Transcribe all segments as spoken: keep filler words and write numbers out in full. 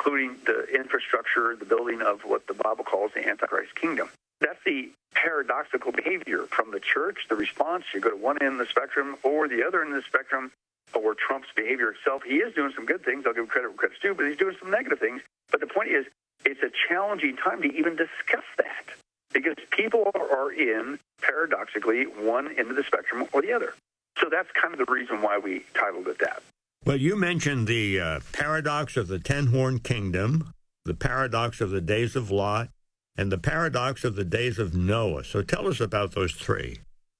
including the infrastructure, the building of what the Bible calls the Antichrist kingdom. That's the paradoxical behavior from the church, the response. You go to one end of the spectrum or the other end of the spectrum, or Trump's behavior itself. He is doing some good things. I'll give credit where credit's due, but he's doing some negative things. But the point is, it's a challenging time to even discuss that because people are in, paradoxically, one end of the spectrum or the other. So that's kind of the reason why we titled it that. Well, you mentioned the uh, paradox of the ten-horned kingdom, the paradox of the days of Lot, and the paradox of the days of Noah. So tell us about those three.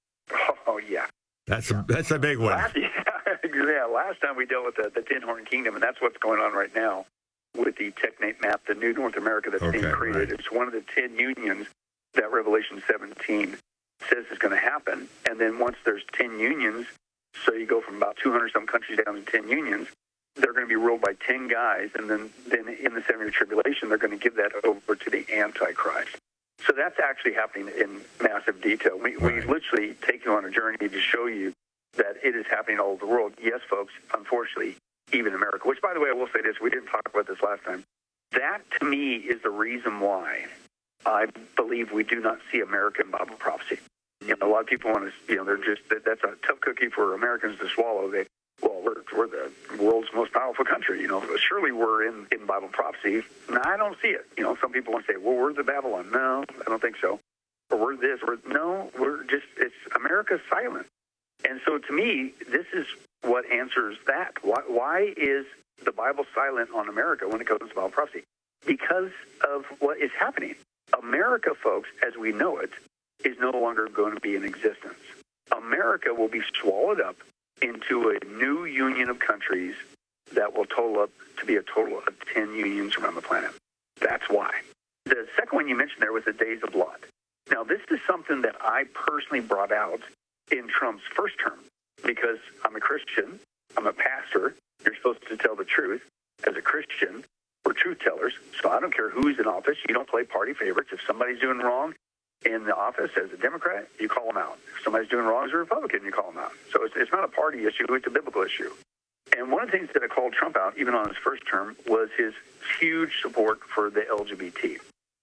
Oh, yeah. That's a, that's a big one. Last, yeah, yeah, last time we dealt with the, the ten-horned kingdom, and that's what's going on right now with the Technate map, the new North America that's okay, being created. Right. It's one of the ten unions that Revelation seventeen says is going to happen. And then once there's ten unions, so you go from about two hundred some countries down to ten unions, they're going to be ruled by ten guys. And then, then in the seven-year tribulation, they're going to give that over to the Antichrist. So that's actually happening in massive detail. We, right. we literally take you on a journey to show you that it is happening all over the world. Yes, folks, unfortunately, even America, which, by the way, I will say this, we didn't talk about this last time. That, to me, is the reason why I believe we do not see American Bible prophecy. You know, a lot of people want to, you know, they're just, that's a tough cookie for Americans to swallow. They, well, we're, we're the world's most powerful country, you know. Surely we're in, in Bible prophecy. No, I don't see it. You know, some people want to say, well, we're the Babylon. No, I don't think so. Or we're this. We're, no, we're just, it's America's silent. And so to me, this is what answers that. Why, why is the Bible silent on America when it comes to Bible prophecy? Because of what is happening. America, folks, as we know it, is no longer going to be in existence. America will be swallowed up into a new union of countries that will total up to be a total of ten unions around the planet. That's why. The second one you mentioned there was the days of Lot. Now, this is something that I personally brought out in Trump's first term because I'm a Christian, I'm a pastor, you're supposed to tell the truth. As a Christian, we're truth tellers, so I don't care who's in office. You don't play party favorites. If somebody's doing wrong in the office as a Democrat, you call them out. If somebody's doing wrong as a Republican, you call them out. So it's, it's not a party issue, it's a biblical issue. And one of the things that I called Trump out, even on his first term, was his huge support for the L G B T.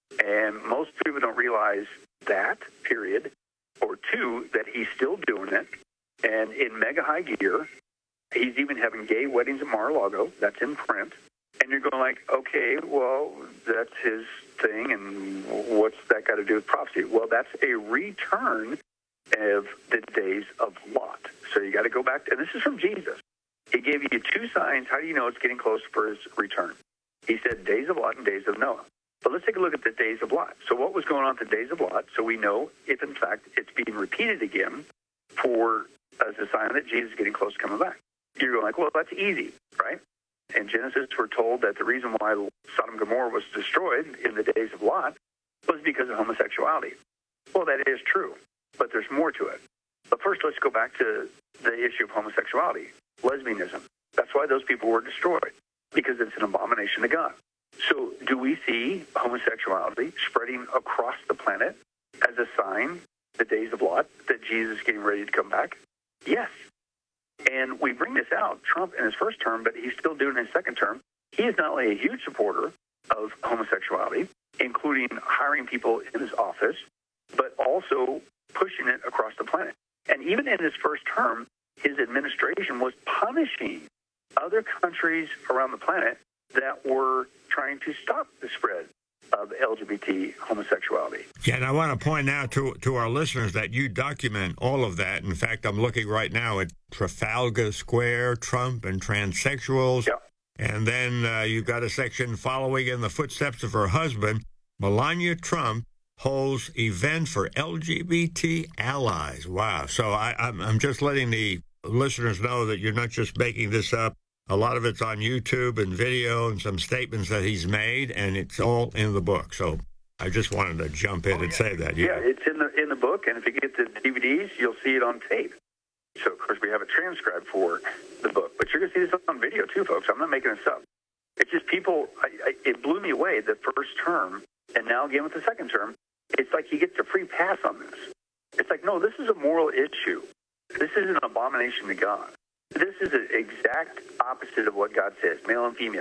And most people don't realize that, period, or two, that he's still doing it. And in mega high gear, he's even having gay weddings at Mar-a-Lago. That's in print. And you're going like, okay, well, that's his thing, and what's that got to do with prophecy? Well, that's a return of the days of Lot. So you got to go back to, and this is from Jesus. He gave you two signs. How do you know it's getting close for his return? He said days of Lot and days of Noah. But let's take a look at the days of Lot. So what was going on at the days of Lot? So we know if, in fact, it's being repeated again for as a sign that Jesus is getting close to coming back. You're going like, well, that's easy, right? In Genesis, we're told that the reason why Sodom and Gomorrah was destroyed in the days of Lot was because of homosexuality. Well, that is true, but there's more to it. But first, let's go back to the issue of homosexuality, lesbianism. That's why those people were destroyed, because it's an abomination to God. So do we see homosexuality spreading across the planet as a sign, the days of Lot, that Jesus is getting ready to come back? Yes. And we bring this out, Trump in his first term, but he's still doing it in his second term. He is not only a huge supporter of homosexuality, including hiring people in his office, but also pushing it across the planet. And even in his first term, his administration was punishing other countries around the planet that were trying to stop the spread of L G B T homosexuality. Yeah, and I want to point out to to our listeners that you document all of that. In fact, I'm looking right now at Trafalgar Square, Trump and transsexuals. Yeah. And then uh, you've got a section following in the footsteps of her husband. Melania Trump holds event for L G B T allies. Wow. So I, I'm, I'm just letting the listeners know that you're not just making this up. A lot of it's on YouTube and video and some statements that he's made, and it's all in the book. So I just wanted to jump in oh, and yeah. say that. Yeah. yeah, it's in the in the book, and if you get the D V Ds, you'll see it on tape. So, of course, we have a transcribe for the book. But you're going to see this on video, too, folks. I'm not making this up. It's just people, I, I, it blew me away the first term, and now again with the second term, it's like he gets a free pass on this. It's like, no, this is a moral issue. This is an abomination to God. This is an exact opposite of what God says, male and female.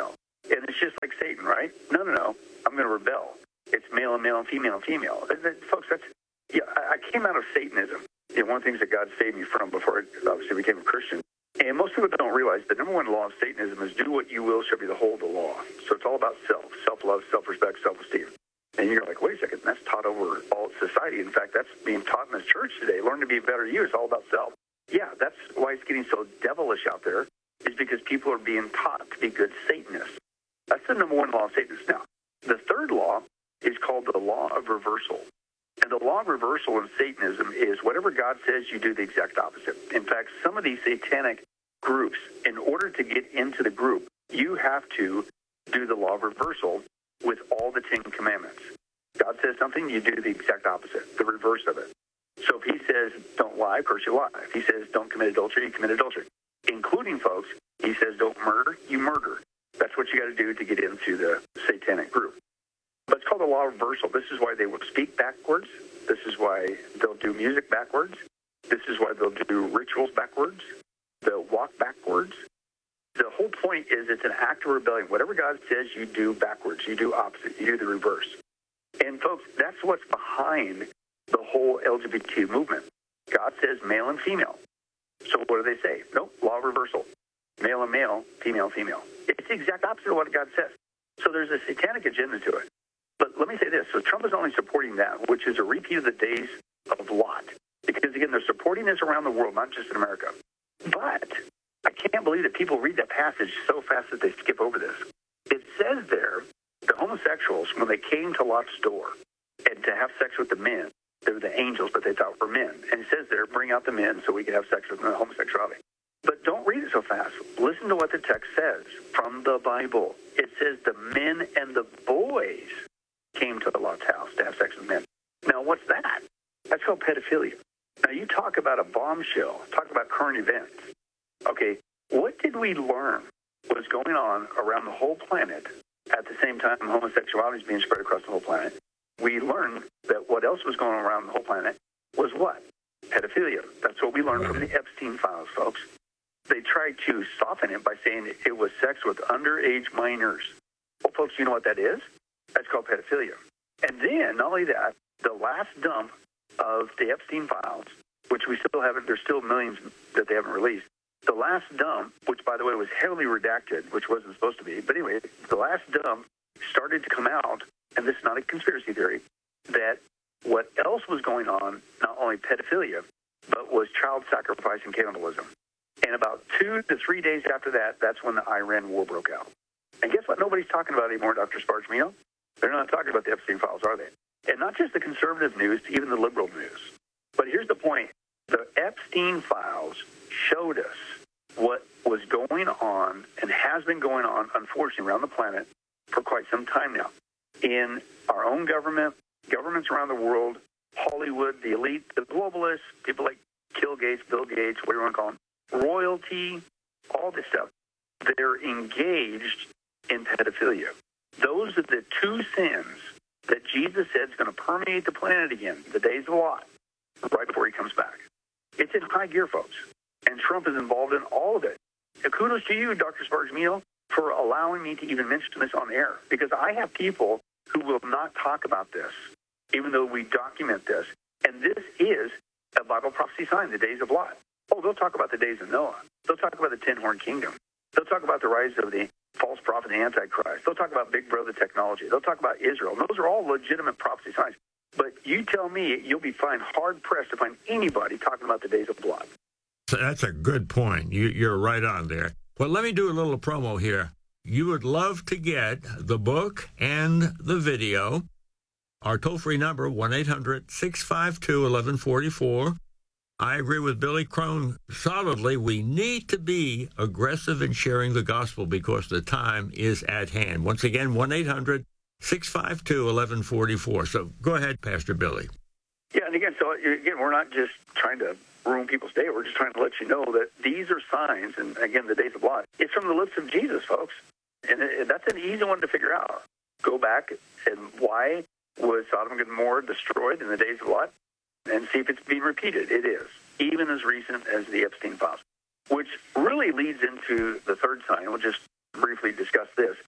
And it's just like Satan, right? No, no, no. I'm going to rebel. It's male and male and female and female. And that, folks, that's, yeah, I, I came out of Satanism. You know, one of the things that God saved me from before I obviously became a Christian. And most people don't realize the number one law of Satanism is do what you will shall be the whole of the law. So it's all about self, self-love, self-respect, self-esteem. And you're like, wait a second, that's taught over all society. In fact, that's being taught in the church today. Learn to be a better you. It's all about self. Yeah, that's why it's getting so devilish out there, is because people are being taught to be good Satanists. That's the number one law of Satanists. Now, the third law is called the law of reversal. And the law of reversal in Satanism is whatever God says, you do the exact opposite. In fact, some of these satanic groups, in order to get into the group, you have to do the law of reversal with all the Ten Commandments. God says something, you do the exact opposite, the reverse of it. So if he says, don't lie, of course you lie. If he says, don't commit adultery, you commit adultery. Including, folks, he says, don't murder, you murder. That's what you got to do to get into the satanic group. But it's called the law of reversal. This is why they will speak backwards. This is why they'll do music backwards. This is why they'll do rituals backwards. They'll walk backwards. The whole point is it's an act of rebellion. Whatever God says, you do backwards. You do opposite. You do the reverse. And, folks, that's what's behind the whole L G B T movement. God says male and female. So what do they say? Nope, law of reversal. Male and male, female and female. It's the exact opposite of what God says. So there's a satanic agenda to it. But let me say this. So Trump is only supporting that, which is a repeat of the days of Lot. Because, again, they're supporting this around the world, not just in America. But I can't believe that people read that passage so fast that they skip over this. It says there, the homosexuals, when they came to Lot's door and to have sex with the men, they were the angels, but they thought were men. And it says there, bring out the men so we can have sex with them, homosexuality. But don't read it so fast. Listen to what the text says from the Bible. It says the men and the boys came to Lot's house to have sex with men. Now, what's that? That's called pedophilia. Now, you talk about a bombshell, talk about current events. Okay, what did we learn was going on around the whole planet at the same time homosexuality is being spread across the whole planet? We learned that what else was going on around the whole planet was what? Pedophilia. That's what we learned from the Epstein files, folks. They tried to soften it by saying it was sex with underage minors. Well, folks, you know what that is? That's called pedophilia. And then, not only that, the last dump of the Epstein files, which we still haven't, there's still millions that they haven't released. The last dump, which, by the way, was heavily redacted, which wasn't supposed to be. But anyway, the last dump started to come out, and this is not a conspiracy theory, that what else was going on, not only pedophilia, but was child sacrifice and cannibalism. And about two to three days after that, that's when the Iran war broke out. And guess what nobody's talking about anymore, Doctor Spargmino? They're not talking about the Epstein files, are they? And not just the conservative news, even the liberal news. But here's the point. The Epstein files showed us what was going on and has been going on, unfortunately, around the planet for quite some time now. In our own government, governments around the world, Hollywood, the elite, the globalists, people like Bill Gates, Bill Gates, whatever you want to call them, royalty, all this stuff, they're engaged in pedophilia. Those are the two sins that Jesus said is going to permeate the planet again, the days of Lot, right before he comes back. It's in high gear, folks. And Trump is involved in all of it. And kudos to you, Doctor Spargmino, for allowing me to even mention this on air. Because I have people who will not talk about this, even though we document this. And this is a Bible prophecy sign, the days of Lot. Oh, they'll talk about the days of Noah. They'll talk about the ten-horn kingdom. They'll talk about the rise of the false prophet and Antichrist. They'll talk about Big Brother technology. They'll talk about Israel. And those are all legitimate prophecy signs. But you tell me, you'll be fine, hard-pressed to find anybody talking about the days of Lot. So that's a good point. You, you're right on there. Well, let me do a little promo here. You would love to get the book and the video. Our toll-free number, one eight hundred six five two one one four four. I agree with Billy Crone solidly. We need to be aggressive in sharing the gospel because the time is at hand. Once again, one eight hundred six five two one one four four. So go ahead, Pastor Billy. Yeah, and again, so again, we're not just trying to ruin people's day. We're just trying to let you know that these are signs, and again, the days of Lot. It's from the lips of Jesus, folks. And that's an easy one to figure out. Go back and why was Sodom and Gomorrah destroyed in the days of Lot? And see if it's being repeated. It is, even as recent as the Epstein files, which really leads into the third sign. We'll just briefly discuss this.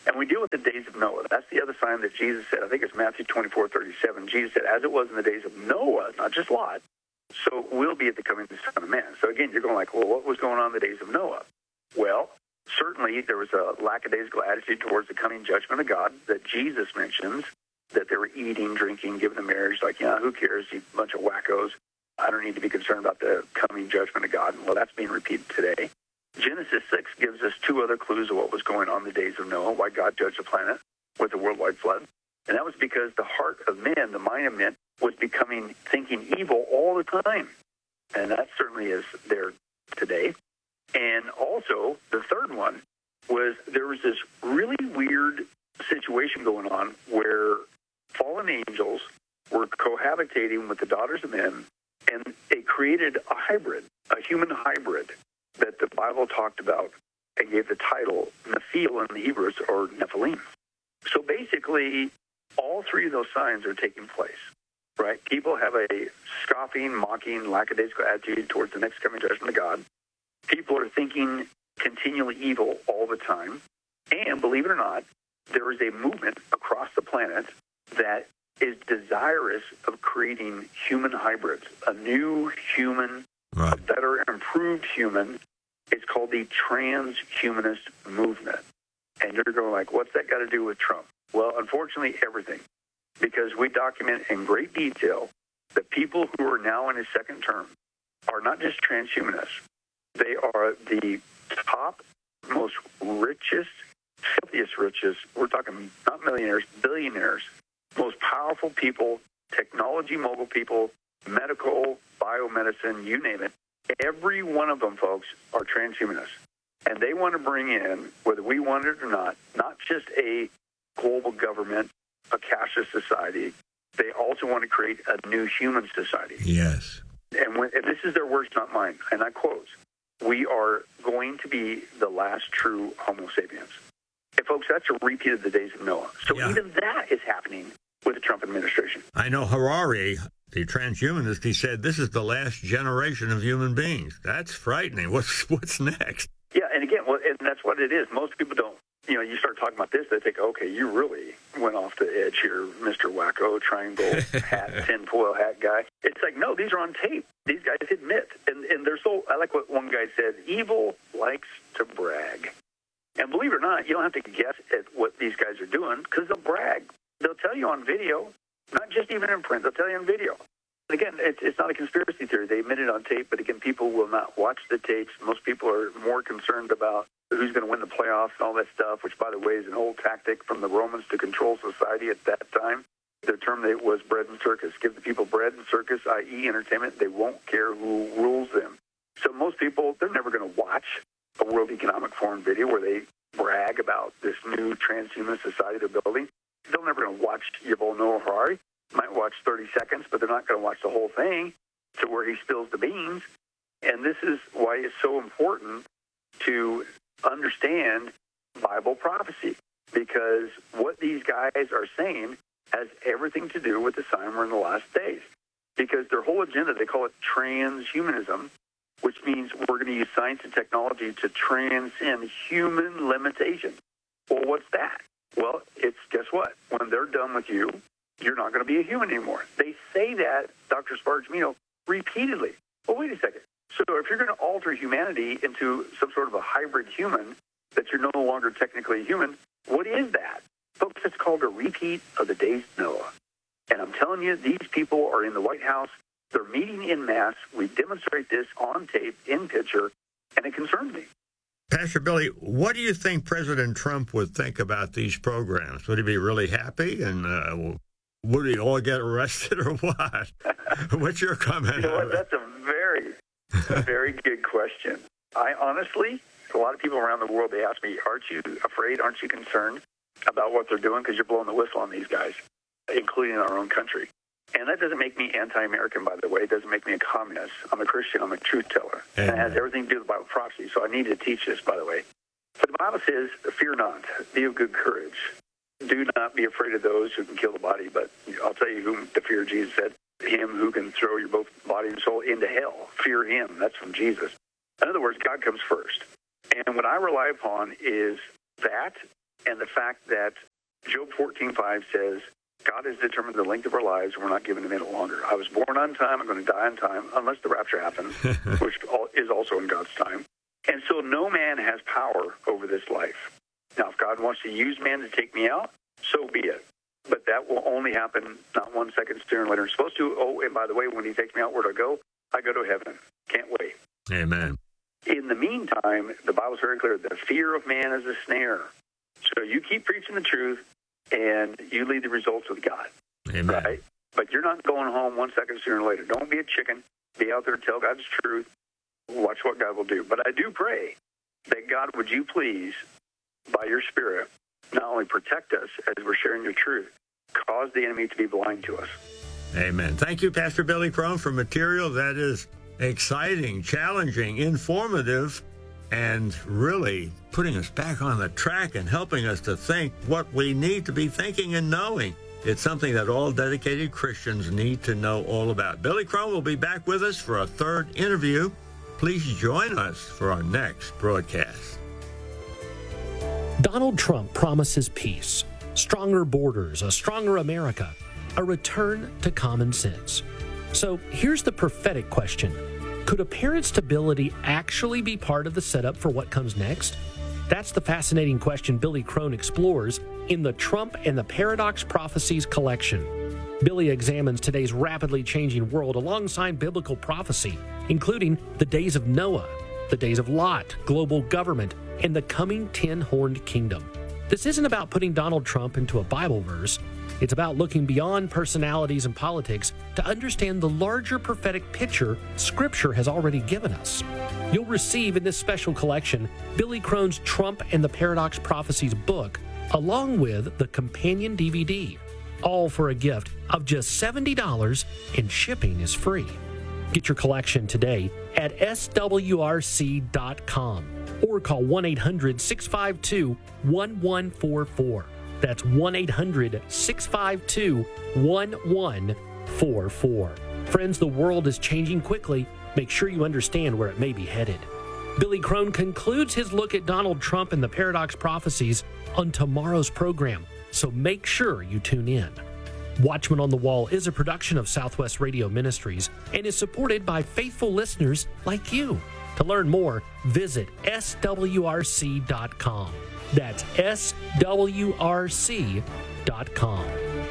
And we deal with the days of Noah. That's the other sign that Jesus said. I think it's Matthew twenty-four thirty-seven. Jesus said, as it was in the days of Noah, not just Lot, so will be at the coming of the Son of Man. So again, you're going like, well, what was going on in the days of Noah? Well, certainly there was a lackadaisical attitude towards the coming judgment of God that Jesus mentions, that they were eating, drinking, giving the marriage, like, yeah, who cares, you bunch of wackos. I don't need to be concerned about the coming judgment of God. Well, that's being repeated today. Genesis six gives us two other clues of what was going on in the days of Noah, why God judged the planet with a worldwide flood. And that was because the heart of men, the mind of men, was becoming thinking evil all the time. And that certainly is there today. And also, the third one was there was this really weird situation going on where fallen angels were cohabitating with the daughters of men, and it created a hybrid, a human hybrid that the Bible talked about and gave the title Nephil in the Hebrews, or Nephilim. So basically, all three of those signs are taking place, right? People have a scoffing, mocking, lackadaisical attitude towards the next coming judgment of God. People are thinking continually evil all the time. And believe it or not, there is a movement across the planet that is desirous of creating human hybrids, a new human, right, a better, improved human. It's called the transhumanist movement. And you're going like, what's that got to do with Trump? Well, unfortunately, everything. Because we document in great detail that people who are now in his second term are not just transhumanists. They are the top, most richest, filthiest richest, we're talking not millionaires, billionaires, most powerful people, technology mogul people, medical, biomedicine, you name it. Every one of them, folks, are transhumanists. And they want to bring in, whether we want it or not, not just a global government, a cashless society. They also want to create a new human society. Yes. And, when, and this is their words, not mine. And I quote, we are going to be the last true Homo sapiens. And folks, that's a repeat of the days of Noah. So yeah, even that is happening with the Trump administration. I know Harari, the transhumanist, he said this is the last generation of human beings. That's frightening. What's what's next? Yeah, and again, well, and that's what it is. Most people don't. You know, you start talking about this, they think, okay, you really went off the edge here, Mister Wacko, triangle hat, tinfoil hat guy. It's like, no, these are on tape. These guys admit. And, and they're so, I like what one guy said, evil likes to brag. And believe it or not, you don't have to guess at what these guys are doing because they'll brag. They'll tell you on video, not just even in print, they'll tell you on video. And again, it's, it's not a conspiracy theory. They admit it on tape, but again, people will not watch the tapes. Most people are more concerned about who's going to win the playoffs and all that stuff, which, by the way, is an old tactic from the Romans to control society at that time. Their term was bread and circus. Give the people bread and circus, that is entertainment. They won't care who rules them. So most people, they're never going to watch a World Economic Forum video where they brag about this new transhuman society they're building. They're never going to watch Yuval Noah Harari. Might watch thirty seconds, but they're not going to watch the whole thing to where he spills the beans. And this is why it's so important to understand Bible prophecy, because what these guys are saying has everything to do with the sign we're in the last days. Because their whole agenda, they call it transhumanism, which means we're going to use science and technology to transcend human limitation. Well, what's that? Well, it's, guess what? When they're done with you, you're not going to be a human anymore. They say that, Doctor Spargmino, repeatedly. Well, wait a second. So if you're going to alter humanity into some sort of a hybrid human, that you're no longer technically human, what is that? Folks, it's called a repeat of the days of Noah. And I'm telling you, these people are in the White House. They're meeting en masse. We demonstrate this on tape, in picture, and it concerns me. Pastor Billy, what do you think President Trump would think about these programs? Would he be really happy? And uh, would he all get arrested or what? What's your comment? You know what? That's a very, a very good question. I honestly, a lot of people around the world, they ask me, aren't you afraid, aren't you concerned about what they're doing? Because you're blowing the whistle on these guys, including our own country. And that doesn't make me anti-American, by the way. It doesn't make me a communist. I'm a Christian. I'm a truth teller. And it has everything to do with Bible prophecy. So I need to teach this, by the way. But the Bible says, fear not, be of good courage. Do not be afraid of those who can kill the body. But I'll tell you whom to fear, Jesus said, him who can throw your both body and soul into hell. Fear him. That's from Jesus. In other words, God comes first. And what I rely upon is that And the fact that Job fourteen five says, God has determined the length of our lives, and we're not given a minute longer. I was born on time, I'm going to die on time, unless the rapture happens, which is also in God's time. And so no man has power over this life. Now, if God wants to use man to take me out, so be it. But that will only happen not one second sooner or later. It's supposed to. Oh, and by the way, when he takes me out, where do I go? I go to heaven. Can't wait. Amen. In the meantime, the Bible's very clear. The fear of man is a snare. So you keep preaching the truth, and you leave the results with God. Amen. Right? But you're not going home one second sooner or later. Don't be a chicken. Be out there and tell God's truth. Watch what God will do. But I do pray that God, would you please, by your Spirit, not only protect us as we're sharing your truth, cause the enemy to be blind to us. Amen. Thank you, Pastor Billy Crone, for material that is exciting, challenging, informative, and really putting us back on the track and helping us to think what we need to be thinking and knowing. It's something that all dedicated Christians need to know all about. Billy Crone will be back with us for a third interview. Please join us for our next broadcast. Donald Trump promises peace, stronger borders, a stronger America, a return to common sense. So here's the prophetic question. Could apparent stability actually be part of the setup for what comes next? That's the fascinating question Billy Crone explores in the Trump and the Paradox Prophecies collection. Billy examines today's rapidly changing world alongside biblical prophecy, including the days of Noah, the days of Lot, global government, and the coming ten-horned kingdom. This isn't about putting Donald Trump into a Bible verse. It's about looking beyond personalities and politics to understand the larger prophetic picture Scripture has already given us. You'll receive in this special collection Billy Crone's Trump and the Paradox Prophecies book, along with the companion D V D, all for a gift of just seventy dollars, and shipping is free. Get your collection today at S W R C dot com or call one eight hundred six five two one one four four. That's one eight hundred six five two one one four four. Friends, the world is changing quickly. Make sure you understand where it may be headed. Billy Crone concludes his look at Donald Trump and the Paradox Prophecies on tomorrow's program, so make sure you tune in. Watchman on the Wall is a production of Southwest Radio Ministries and is supported by faithful listeners like you. To learn more, visit S W R C dot com. That's S W R C dot com.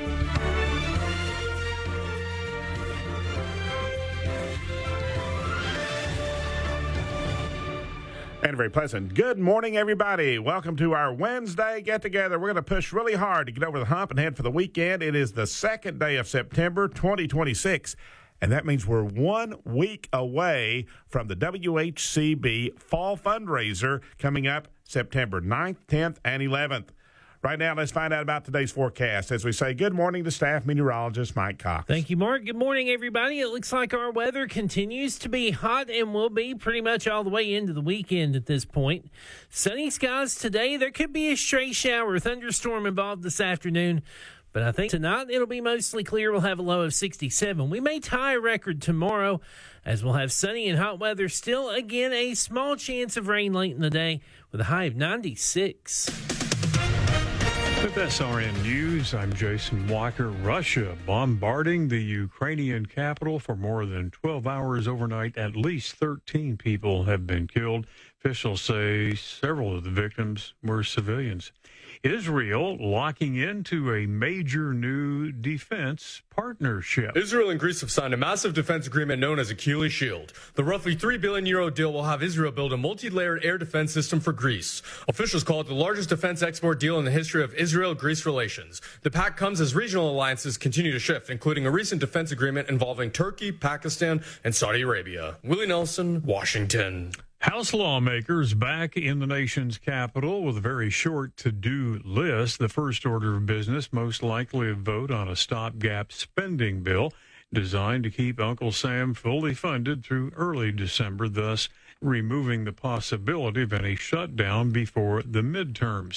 And very pleasant. Good morning, everybody. Welcome to our Wednesday get-together. We're going to push really hard to get over the hump and head for the weekend. It is the second day of September twenty twenty-six, and that means we're one week away from the W H C B Fall Fundraiser coming up September ninth, tenth, and eleventh. Right now, let's find out about today's forecast. As we say, good morning to staff meteorologist Mike Cox. Thank you, Mark. Good morning, everybody. It looks like our weather continues to be hot and will be pretty much all the way into the weekend at this point. Sunny skies today. There could be a stray shower or thunderstorm involved this afternoon, but I think tonight it'll be mostly clear. We'll have a low of sixty-seven. We may tie a record tomorrow as we'll have sunny and hot weather. Still, again, a small chance of rain late in the day with a high of ninety-six. With S R N News, I'm Jason Walker. Russia bombarding the Ukrainian capital for more than twelve hours overnight. At least thirteen people have been killed. Officials say several of the victims were civilians. Israel locking into a major new defense partnership. Israel and Greece have signed a massive defense agreement known as Achilles Shield. The roughly three billion euro deal will have Israel build a multi-layered air defense system for Greece. Officials call it the largest defense export deal in the history of Israel-Greece relations. The pact comes as regional alliances continue to shift, including a recent defense agreement involving Turkey, Pakistan, and Saudi Arabia. Willie Nelson, Washington. House lawmakers back in the nation's capital with a very short to-do list. The first order of business, most likely a vote on a stopgap spending bill designed to keep Uncle Sam fully funded through early December, thus removing the possibility of any shutdown before the midterms.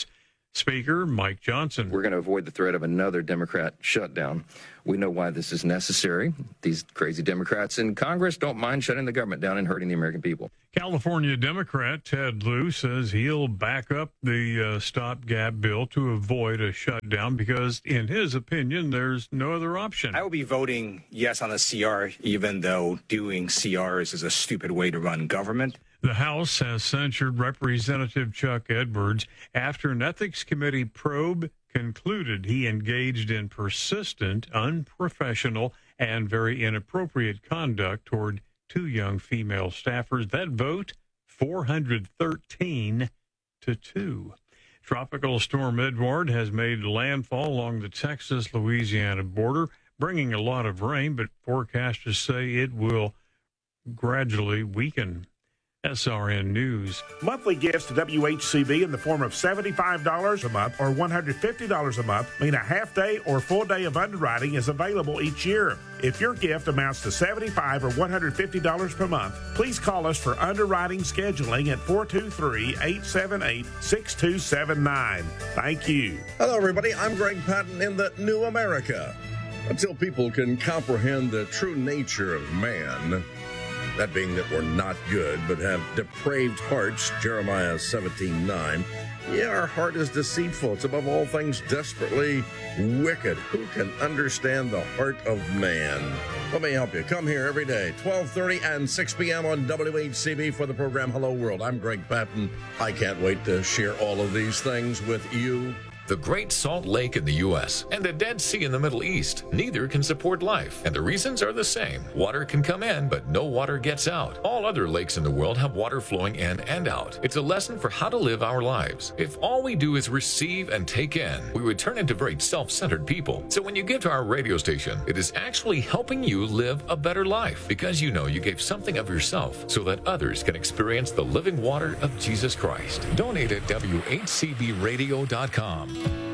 Speaker Mike Johnson. We're going to avoid the threat of another Democrat shutdown. We know why this is necessary. These crazy Democrats in Congress don't mind shutting the government down and hurting the American people. California Democrat Ted Lieu says he'll back up the uh, stopgap bill to avoid a shutdown because, in his opinion, there's no other option. I will be voting yes on the C R, even though doing C Rs is a stupid way to run government. The House has censured Representative Chuck Edwards after an ethics committee probe concluded he engaged in persistent, unprofessional, and very inappropriate conduct toward two young female staffers. That vote, four hundred thirteen to two. Tropical storm Edward has made landfall along the Texas-Louisiana border, bringing a lot of rain, but forecasters say it will gradually weaken. S R N News. Monthly gifts to W H C B in the form of seventy-five dollars a month or one hundred fifty dollars a month mean a half day or full day of underwriting is available each year. If your gift amounts to seventy-five dollars or one hundred fifty dollars per month, please call us for underwriting scheduling at four two three, eight seven eight, six two seven nine. Thank you. Hello, everybody. I'm Greg Patton in the New America. Until people can comprehend the true nature of man, that being that we're not good, but have depraved hearts, Jeremiah seventeen nine. Yeah, our heart is deceitful. It's above all things desperately wicked. Who can understand the heart of man? Let me help you. Come here every day, twelve thirty and six p.m. on W H C B for the program Hello World. I'm Greg Patton. I can't wait to share all of these things with you. The Great Salt Lake in the U S and the Dead Sea in the Middle East, neither can support life, and the reasons are the same. Water can come in, but no water gets out. All other lakes in the world have water flowing in and out. It's a lesson for how to live our lives. If all we do is receive and take in, we would turn into very self-centered people. So when you give to our radio station, it is actually helping you live a better life, because you know you gave something of yourself so that others can experience the living water of Jesus Christ. Donate at W H C B radio dot com.